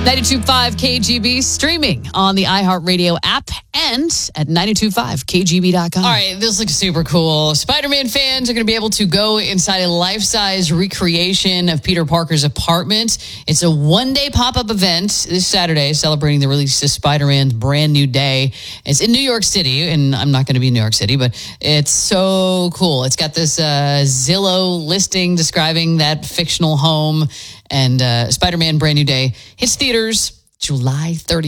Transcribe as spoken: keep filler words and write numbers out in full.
ninety-two point five K G B streaming on the iHeartRadio app and at nine two five K G B dot com. All right, this looks super cool. Spider-Man fans are going to be able to go inside a life-size recreation of Peter Parker's apartment. It's a one-day pop-up event this Saturday celebrating the release of Spider-Man's Brand New Day. It's in New York City, and I'm not going to be in New York City, but it's so cool. It's got this uh, Zillow listing describing that fictional home, and uh, Spider-Man Brand New Day hits theaters July thirtieth.